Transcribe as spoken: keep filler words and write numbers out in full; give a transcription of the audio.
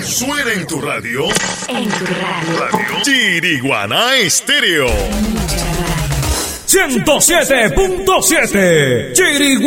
Suena en tu radio. En tu radio. Radio Chiriguaná Estéreo. ciento siete punto siete Chiriguaná.